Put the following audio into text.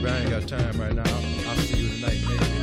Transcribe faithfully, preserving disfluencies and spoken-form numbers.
I ain't got time right now. I'll see you tonight, maybe.